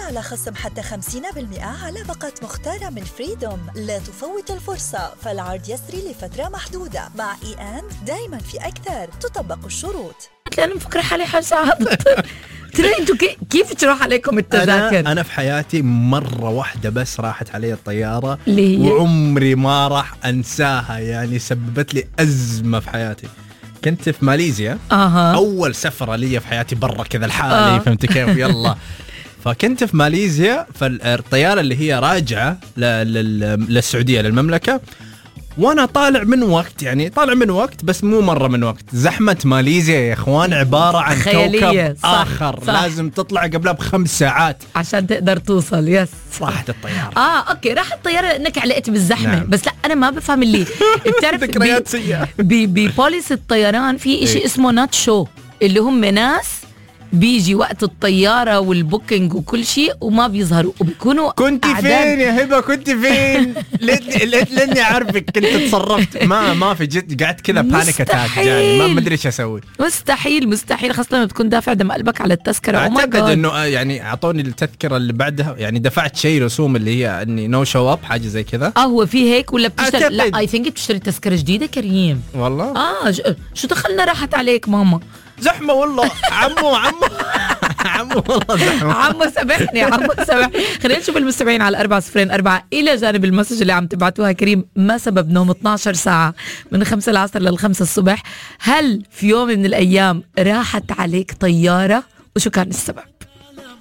على خصم حتى 50% على باقة مختارة من فريدوم. لا تفوت الفرصة، فالعرض يسري لفترة محدودة. مع دايما في أكثر، تطبق الشروط. أنا مفكرة حالي حسعادة. ترى انتوا كيف تروح عليكم التذاكر؟ أنا في حياتي مرة واحدة بس راحت علي الطيارة ليه؟ وعمري ما راح أنساها، يعني سببت لي أزمة في حياتي. كنت في ماليزيا. أول سفرة لي في حياتي برا كذا الحالي. فهمت كيف؟ يلا. فكنت في ماليزيا، فالطيارة اللي هي راجعة للسعودية للمملكة، وانا طالع من وقت بس مو مرة من وقت. زحمة ماليزيا يا اخوان عبارة عن كوكب اخر. صح. لازم تطلع قبلها ب5 ساعات عشان تقدر توصل. يس. راحت الطيارة. اوكي راحت الطيارة لانك علقت بالزحمة. نعم. بس لا انا ما بفهم اللي بتعرف ذكريات سيئة. ببوليس الطيران في اشي اسمه نات شو، اللي هم ناس بيجي وقت الطيارة والبوكينج وكل شيء وما بيظهروا وبيكونوا كنت فين يا هبة؟ كنت فين؟ لاني عارفك كنت تصرفت ما في جد، قعدت كذا بانيك اتاك جاني، ما ادري ايش اسوي. مستحيل خاصة لما بتكون دافع دم قلبك على التذكرة. اعتقد انه يعني اعطوني التذكرة اللي بعدها، يعني دفعت شيء رسوم اللي هي اني نو شو اب، حاجة زي كذا. هو في هيك ولا بتشتري؟ لا اي ثينك بتشتري تذكرة جديدة كريم. والله شو دخلنا راحت عليك ماما؟ زحمة والله. عمو والله زحمة. عمو سامحني. خلينا نشوف المستمعين على 404 إلى جانب المسج اللي عم تبعتوها. كريم، ما سبب نوم 12 ساعة من 5 العصر لل5 الصبح؟ هل في يوم من الأيام راحت عليك طيارة؟ وشو كان السبب؟